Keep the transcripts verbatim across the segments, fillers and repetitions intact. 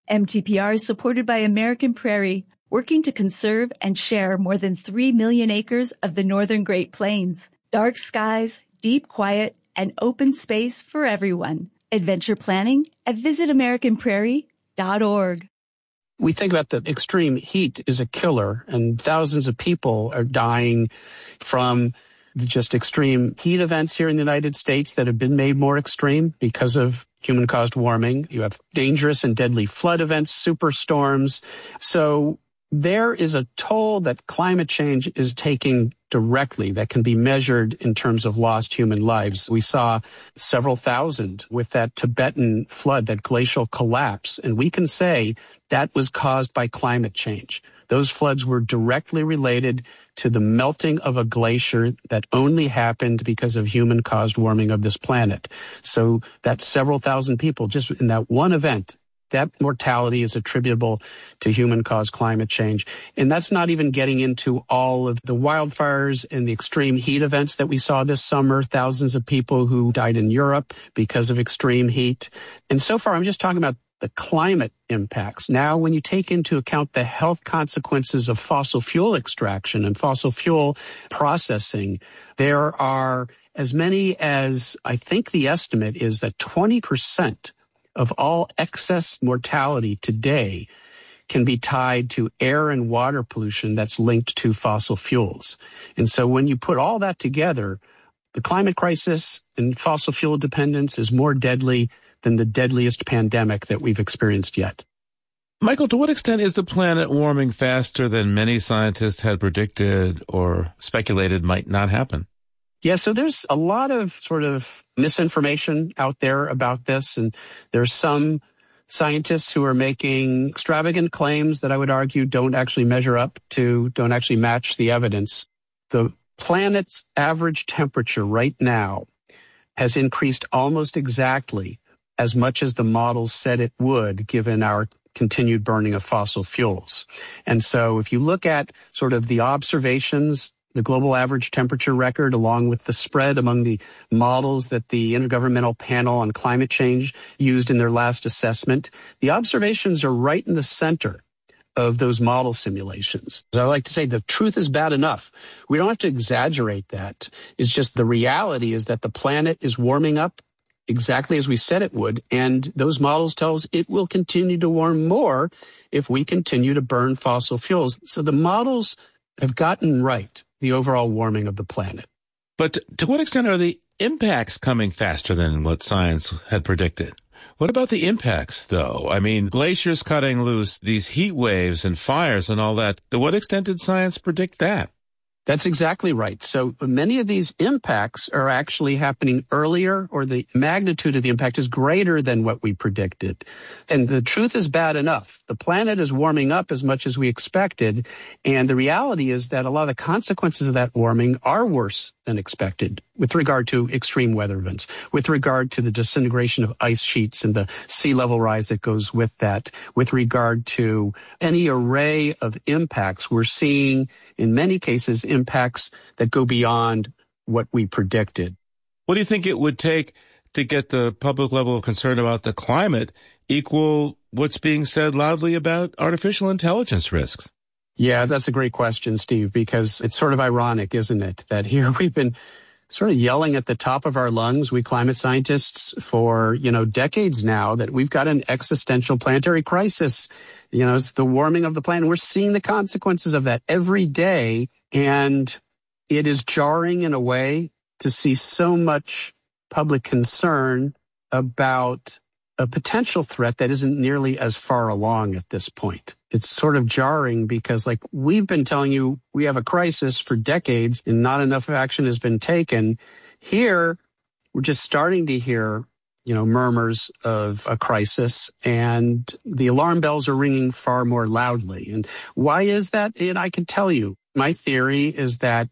M T P R is supported by American Prairie, working to conserve and share more than three million acres of the northern Great Plains. Dark skies, deep quiet, and open space for everyone. Adventure planning at visit american prairie dot org. We think about the extreme heat is a killer, and thousands of people are dying from just extreme heat events here in the United States that have been made more extreme because of human-caused warming. You have dangerous and deadly flood events, superstorms. So there is a toll that climate change is taking directly that can be measured in terms of lost human lives. We saw several thousand with that Tibetan flood, that glacial collapse, and we can say that was caused by climate change. Those floods were directly related to the melting of a glacier that only happened because of human-caused warming of this planet. So that's several thousand people just in that one event. That mortality is attributable to human-caused climate change. And that's not even getting into all of the wildfires and the extreme heat events that we saw this summer, thousands of people who died in Europe because of extreme heat. And so far, I'm just talking about the climate impacts. Now, when you take into account the health consequences of fossil fuel extraction and fossil fuel processing, there are as many as, I think the estimate is that twenty percent of all excess mortality today can be tied to air and water pollution that's linked to fossil fuels. And so when you put all that together, the climate crisis and fossil fuel dependence is more deadly than the deadliest pandemic that we've experienced yet. Michael, to what extent is the planet warming faster than many scientists had predicted or speculated might not happen? Yeah, so there's a lot of sort of misinformation out there about this, and there's some scientists who are making extravagant claims that I would argue don't actually measure up to, don't actually match the evidence. The planet's average temperature right now has increased almost exactly as much as the models said it would, given our continued burning of fossil fuels. And so if you look at sort of the observations, the global average temperature record, along with the spread among the models that the Intergovernmental Panel on Climate Change used in their last assessment, the observations are right in the center of those model simulations. As I like to say, the truth is bad enough. We don't have to exaggerate that. It's just the reality is that the planet is warming up exactly as we said it would, and those models tell us it will continue to warm more if we continue to burn fossil fuels. So the models have gotten right the overall warming of the planet. But to what extent are the impacts coming faster than what science had predicted? What about the impacts, though? I mean, glaciers cutting loose, these heat waves and fires and all that. To what extent did science predict that? That's exactly right. So many of these impacts are actually happening earlier, or the magnitude of the impact is greater than what we predicted. And the truth is bad enough. The planet is warming up as much as we expected. And the reality is that a lot of the consequences of that warming are worse than expected with regard to extreme weather events, with regard to the disintegration of ice sheets and the sea level rise that goes with that, with regard to any array of impacts. We're seeing, in many cases, impacts that go beyond what we predicted. What do you think it would take to get the public level of concern about the climate equal what's being said loudly about artificial intelligence risks? Yeah, that's a great question, Steve, because it's sort of ironic, isn't it, that here we've been sort of yelling at the top of our lungs, we climate scientists, for, you know, decades now, that we've got an existential planetary crisis. You know, it's the warming of the planet. We're seeing the consequences of that every day, and it is jarring in a way to see so much public concern about a potential threat that isn't nearly as far along at this point. It's sort of jarring because, like, we've been telling you we have a crisis for decades and not enough action has been taken. Here, we're just starting to hear, you know, murmurs of a crisis, and the alarm bells are ringing far more loudly. And why is that? And I can tell you, my theory is that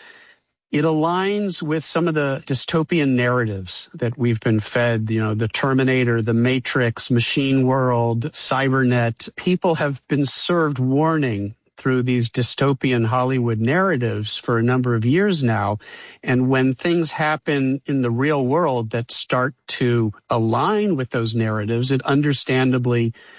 it aligns with some of the dystopian narratives that we've been fed, you know, the Terminator, the Matrix, Machine World, Cybernet. People have been served warning through these dystopian Hollywood narratives for a number of years now. And when things happen in the real world that start to align with those narratives, it understandably